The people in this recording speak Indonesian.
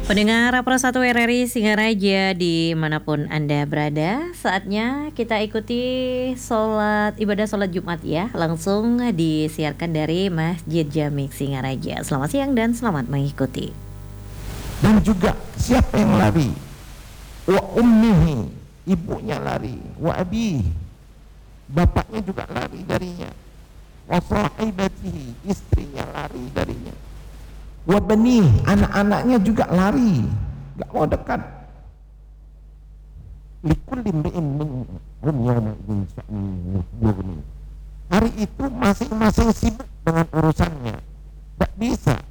Pendengar Pro 1 RRI Singaraja dimanapun Anda berada, saatnya kita ikuti ibadah sholat Jumat ya, langsung disiarkan dari Masjid Jami Singaraja. Selamat siang dan selamat mengikuti. Dan juga siapa yang lari? Wa ummihi, ibunya lari. Wa abi, bapaknya juga lari darinya. Wa sahibatihi, istrinya lari darinya. Wa bani, anak-anaknya juga lari, gak mau dekat. Likulli imri'in minhum yawma idzin sya'nun yughni. Hari itu masing-masing sibuk dengan urusannya, gak bisa